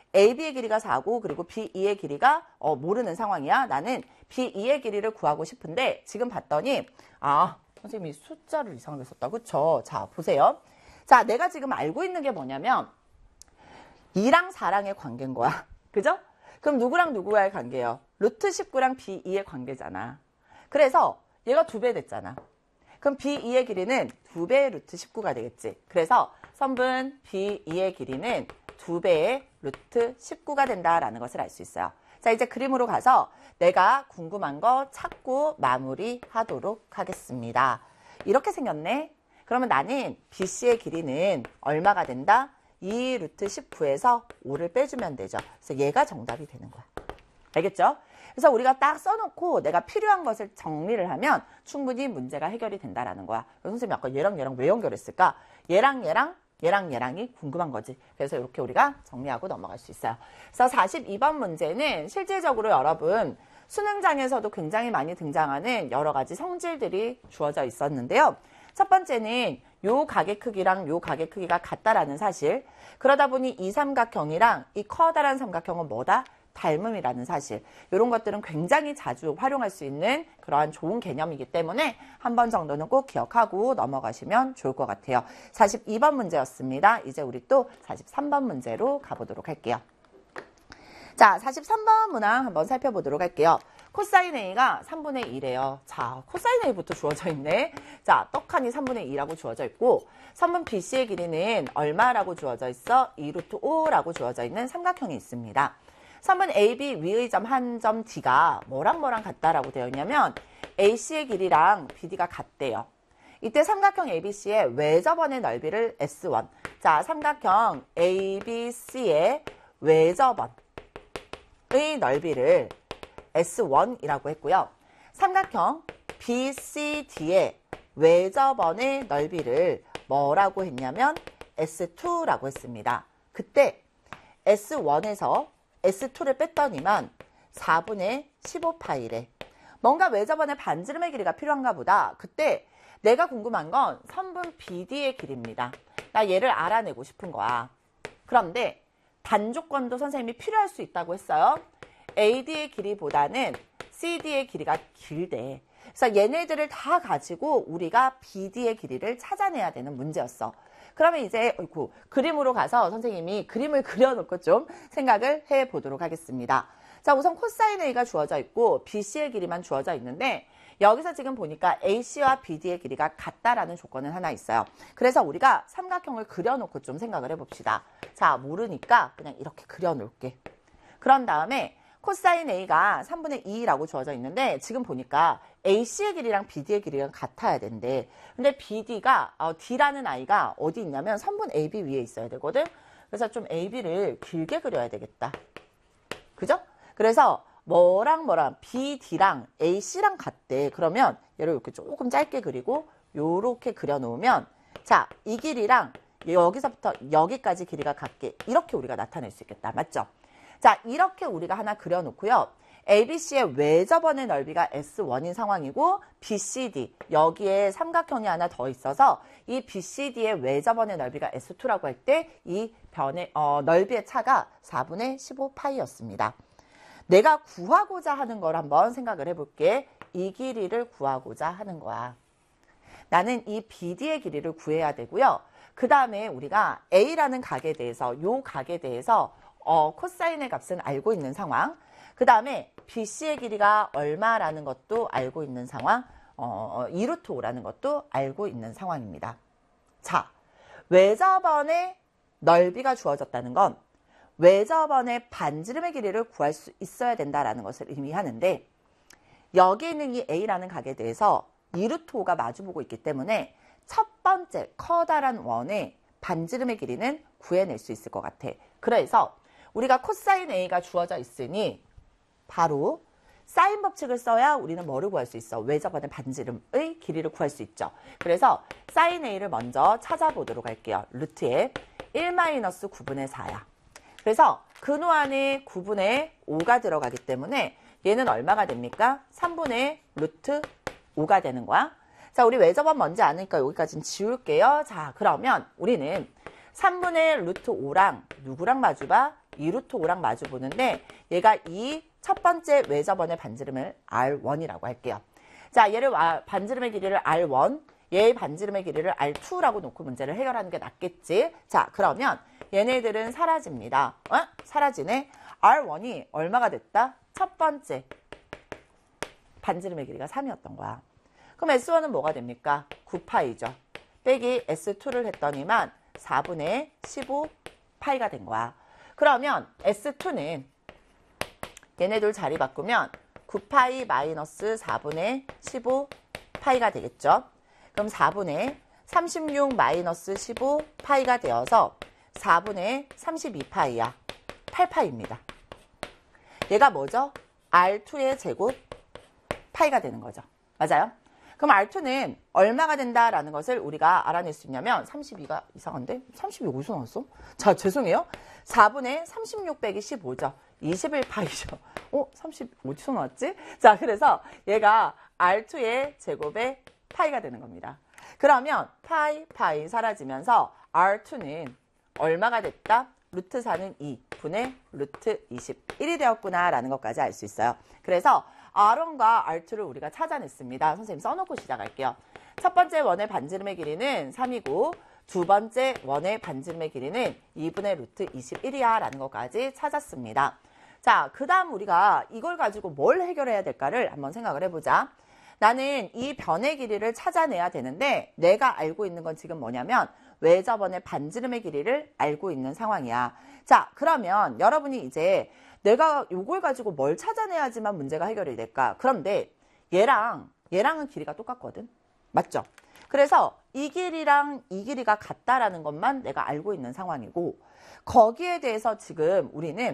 AB의 길이가 4고 그리고 BE의 길이가 모르는 상황이야. 나는 BE의 길이를 구하고 싶은데 지금 봤더니 선생님이 숫자를 이상하게 썼다. 그쵸? 자, 보세요. 자, 내가 지금 알고 있는 게 뭐냐면 2랑 4랑의 관계인 거야. 그죠? 그럼 누구랑 누구와의 관계예요? 루트 19랑 BE의 관계잖아. 그래서 얘가 2배 됐잖아. 그럼 BE의 길이는 2배의 루트 19가 되겠지. 그래서 선분 BE의 길이는 2배의 루트 19가 된다라는 것을 알 수 있어요. 자, 이제 그림으로 가서 내가 궁금한 거 찾고 마무리하도록 하겠습니다. 이렇게 생겼네. 그러면 나는 BC의 길이는 얼마가 된다? 2 루트 19에서 5를 빼주면 되죠. 그래서 얘가 정답이 되는 거야. 알겠죠? 그래서 우리가 딱 써놓고 내가 필요한 것을 정리를 하면 충분히 문제가 해결이 된다라는 거야. 선생님이 아까 얘랑 얘랑 왜 연결했을까? 얘랑 얘랑이 궁금한 거지. 그래서 이렇게 우리가 정리하고 넘어갈 수 있어요. 그래서 42번 문제는 실질적으로 여러분 수능장에서도 굉장히 많이 등장하는 여러 가지 성질들이 주어져 있었는데요. 첫 번째는 요 가게 크기랑 요 가게 크기가 같다라는 사실. 그러다 보니 이 삼각형이랑 이 커다란 삼각형은 뭐다? 닮음이라는 사실. 이런 것들은 굉장히 자주 활용할 수 있는 그러한 좋은 개념이기 때문에 한 번 정도는 꼭 기억하고 넘어가시면 좋을 것 같아요. 42번 문제였습니다. 이제 우리 또 43번 문제로 가보도록 할게요. 자, 43번 문항 한번 살펴보도록 할게요. 코사인 A가 3분의 1이에요. 자, 코사인 A부터 주어져 있네. 자, 떡하니 3분의 2라고 주어져 있고 선분 BC의 길이는 얼마라고 주어져 있어? 2루트 5라고 주어져 있는 삼각형이 있습니다. 선분 AB 위의 점 한 점 D가 뭐랑 같다라고 되어 있냐면 AC의 길이랑 BD가 같대요. 이때 삼각형 ABC의 외접원의 넓이를 S1. 자, 삼각형 ABC의 외접원의 넓이를 S1이라고 했고요. 삼각형 BCD의 외접원의 넓이를 뭐라고 했냐면 S2라고 했습니다. 그때 S1에서 S2를 뺐더니만 4분의 15파이래. 뭔가 외접원의 반지름의 길이가 필요한가 보다. 그때 내가 궁금한 건 선분 BD의 길이입니다. 나 얘를 알아내고 싶은 거야. 그런데 단조건도 선생님이 필요할 수 있다고 했어요. AD의 길이보다는 CD의 길이가 길대. 그래서 얘네들을 다 가지고 우리가 BD의 길이를 찾아내야 되는 문제였어. 그러면 이제 그림으로 가서 선생님이 그림을 그려놓고 좀 생각을 해보도록 하겠습니다. 자, 우선 코사인 A가 주어져 있고 BC의 길이만 주어져 있는데 여기서 지금 보니까 AC와 BD의 길이가 같다라는 조건은 하나 있어요. 그래서 우리가 삼각형을 그려놓고 좀 생각을 해봅시다. 자, 모르니까 그냥 이렇게 그려놓을게. 그런 다음에 코사인 A가 3분의 2라고 주어져 있는데 지금 보니까 AC의 길이랑 BD의 길이랑 같아야 된대. 근데 BD가 D라는 아이가 어디 있냐면 선분 AB 위에 있어야 되거든. 그래서 좀 AB를 길게 그려야 되겠다. 그죠? 그래서 뭐랑 BD랑 AC랑 같대. 그러면 얘를 이렇게 조금 짧게 그리고 요렇게 그려놓으면 자, 이 길이랑 여기서부터 여기까지 길이가 같게 이렇게 우리가 나타낼 수 있겠다. 맞죠? 자, 이렇게 우리가 하나 그려놓고요. ABC의 외접원의 넓이가 S1인 상황이고 BCD, 여기에 삼각형이 하나 더 있어서 이 BCD의 외접원의 넓이가 S2라고 할 때 이 변의 넓이의 차가 4분의 15파이였습니다. 내가 구하고자 하는 걸 한번 생각을 해볼게. 이 길이를 구하고자 하는 거야. 나는 이 BD의 길이를 구해야 되고요. 그 다음에 우리가 A라는 각에 대해서 요 각에 대해서 코사인의 값은 알고 있는 상황. 그 다음에 BC의 길이가 얼마라는 것도 알고 있는 상황. 2루트 5라는 것도 알고 있는 상황입니다. 자, 외접원의 넓이가 주어졌다는 건 외접원의 반지름의 길이를 구할 수 있어야 된다라는 것을 의미하는데 여기 있는 이 A라는 각에 대해서 2루트 5가 마주보고 있기 때문에 첫 번째 커다란 원의 반지름의 길이는 구해낼 수 있을 것 같아. 그래서 우리가 코사인 A가 주어져 있으니 바로 사인 법칙을 써야 우리는 뭐를 구할 수 있어? 외접원의 반지름의 길이를 구할 수 있죠. 그래서 사인 A를 먼저 찾아보도록 할게요. 루트에 1-9분의 4야. 그래서 근호 안에 9분의 5가 들어가기 때문에 얘는 얼마가 됩니까? 3분의 루트 5가 되는 거야. 자, 우리 외접원 뭔지 아니까 여기까지는 지울게요. 자, 그러면 우리는 3분의 루트 5랑 누구랑 마주봐? 2루트 5랑 마주 보는데 얘가 이 첫 번째 외접원의 반지름을 R1이라고 할게요. 자, 얘를 반지름의 길이를 R1, 얘의 반지름의 길이를 R2라고 놓고 문제를 해결하는 게 낫겠지. 자, 그러면 얘네들은 사라집니다. 사라지네. R1이 얼마가 됐다? 첫 번째 반지름의 길이가 3이었던 거야. 그럼 S1은 뭐가 됩니까? 9파이죠. 빼기 S2를 했더니만 4분의 15파이가 된 거야. 그러면 S2는 얘네들 자리 바꾸면 9파이 마이너스 4분의 15파이가 되겠죠. 그럼 4분의 36 마이너스 15파이가 되어서 4분의 32파이야. 8파이입니다. 얘가 뭐죠? R2의 제곱 파이가 되는 거죠. 맞아요? 그럼 R2는 얼마가 된다라는 것을 우리가 알아낼 수 있냐면 32가 이상한데? 32 어디서 나왔어? 자, 죄송해요. 4분의 36 빼기 15죠. 21파이죠. 30 어디서 나왔지? 자, 그래서 얘가 R2의 제곱의 파이가 되는 겁니다. 그러면 파이 사라지면서 R2는 얼마가 됐다? 루트 4는 2분의 루트 21이 되었구나라는 것까지 알 수 있어요. 그래서 R1과 R2를 우리가 찾아냈습니다. 선생님 써놓고 시작할게요. 첫 번째 원의 반지름의 길이는 3이고 두 번째 원의 반지름의 길이는 2분의 루트 21이야 라는 것까지 찾았습니다. 자, 그 다음 우리가 이걸 가지고 뭘 해결해야 될까를 한번 생각을 해보자. 나는 이 변의 길이를 찾아내야 되는데 내가 알고 있는 건 지금 뭐냐면 외접원의 반지름의 길이를 알고 있는 상황이야. 자, 그러면 여러분이 이제 내가 이걸 가지고 뭘 찾아내야지만 문제가 해결이 될까? 그런데 얘랑은 길이가 똑같거든. 맞죠? 그래서 이 길이랑 이 길이가 같다라는 것만 내가 알고 있는 상황이고 거기에 대해서 지금 우리는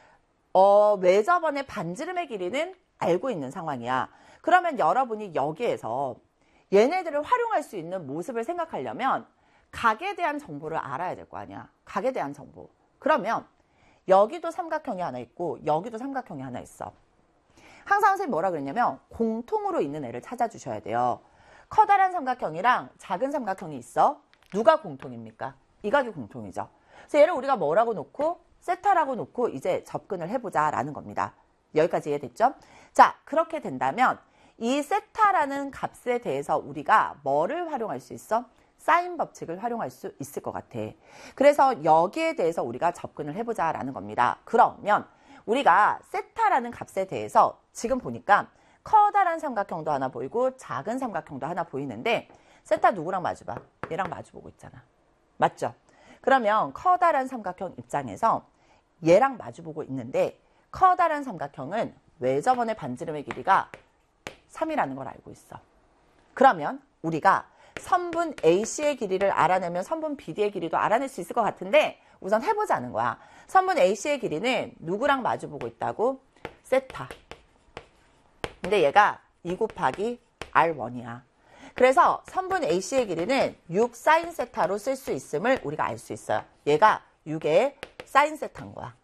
외접원의 반지름의 길이는 알고 있는 상황이야. 그러면 여러분이 여기에서 얘네들을 활용할 수 있는 모습을 생각하려면 각에 대한 정보를 알아야 될 거 아니야. 각에 대한 정보. 그러면 여기도 삼각형이 하나 있고 여기도 삼각형이 하나 있어. 항상 선생님이 뭐라 그랬냐면 공통으로 있는 애를 찾아주셔야 돼요. 커다란 삼각형이랑 작은 삼각형이 있어. 누가 공통입니까? 이 각이 공통이죠. 그래서 얘를 우리가 뭐라고 놓고 세타라고 놓고 이제 접근을 해보자라는 겁니다. 여기까지 이해됐죠? 자, 그렇게 된다면 이 세타라는 값에 대해서 우리가 뭐를 활용할 수 있어? 사인 법칙을 활용할 수 있을 것 같아. 그래서 여기에 대해서 우리가 접근을 해보자라는 겁니다. 그러면 우리가 세타라는 값에 대해서 지금 보니까 커다란 삼각형도 하나 보이고 작은 삼각형도 하나 보이는데 세타 누구랑 마주봐? 얘랑 마주보고 있잖아. 맞죠? 그러면 커다란 삼각형 입장에서 얘랑 마주보고 있는데 커다란 삼각형은 외접원의 반지름의 길이가 3이라는 걸 알고 있어. 그러면 우리가 선분 AC의 길이를 알아내면 선분 BD의 길이도 알아낼 수 있을 것 같은데 우선 해보자는 거야. 선분 AC의 길이는 누구랑 마주보고 있다고? 세타. 근데 얘가 2 곱하기 R1이야. 그래서 선분 AC의 길이는 6 사인 세타로 쓸 수 있음을 우리가 알 수 있어요. 얘가 6의 사인 세타인 거야.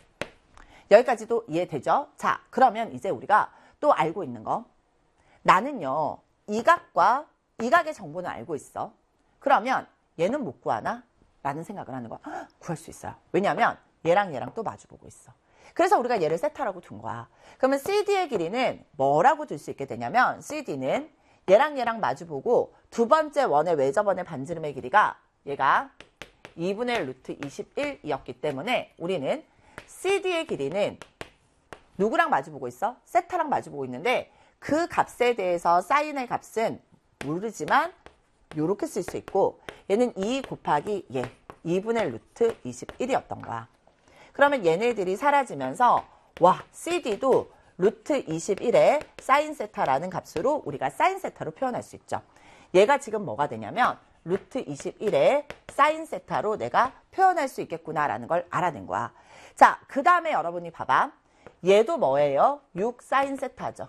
여기까지도 이해되죠? 자, 그러면 이제 우리가 또 알고 있는 거. 나는요, 이 각과 이 각의 정보는 알고 있어. 그러면 얘는 못 구하나? 라는 생각을 하는 거야. 구할 수 있어요. 왜냐하면 얘랑 또 마주보고 있어. 그래서 우리가 얘를 세타라고 둔 거야. 그러면 CD의 길이는 뭐라고 둘 수 있게 되냐면 CD는 얘랑 마주보고 두 번째 원의 외접원의 반지름의 길이가 얘가 2분의 루트 21이었기 때문에 우리는 CD의 길이는 누구랑 마주보고 있어? 세타랑 마주보고 있는데 그 값에 대해서 사인의 값은 모르지만 이렇게 쓸 수 있고 얘는 2 곱하기 얘 2분의 루트 21이었던 거야. 그러면 얘네들이 사라지면서 와 CD도 루트 21의 사인 세타라는 값으로 우리가 사인 세타로 표현할 수 있죠. 얘가 지금 뭐가 되냐면 루트 21의 사인 세타로 내가 표현할 수 있겠구나라는 걸 알아낸 거야. 자, 그 다음에 여러분이 봐봐. 얘도 뭐예요? 6 사인 세타죠.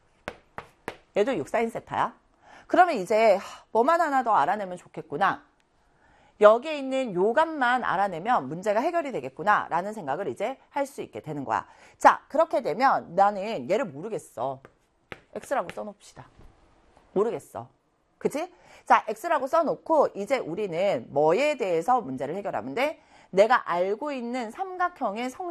얘도 6 사인 세타야. 그러면 이제 뭐만 하나 더 알아내면 좋겠구나. 여기에 있는 요 값만 알아내면 문제가 해결이 되겠구나 라는 생각을 이제 할 수 있게 되는 거야. 자, 그렇게 되면 나는 얘를 모르겠어. X라고 써놓읍시다. 모르겠어. 그치? 자, X라고 써놓고 이제 우리는 뭐에 대해서 문제를 해결하면 돼? 내가 알고 있는 삼각형의